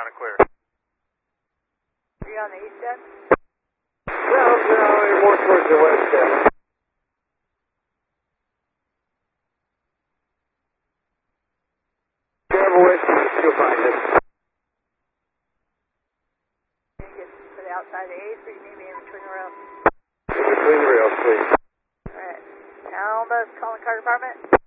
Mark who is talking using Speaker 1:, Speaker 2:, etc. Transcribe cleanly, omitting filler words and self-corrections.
Speaker 1: down and clear.
Speaker 2: Are you on the east end?
Speaker 3: No, you're more towards the west end. Travel west east, you'll find us.
Speaker 2: Can you get to the outside of the 8th, or you need me in between the rails?
Speaker 3: In between the rails, please.
Speaker 2: Alright. Almost calling car department.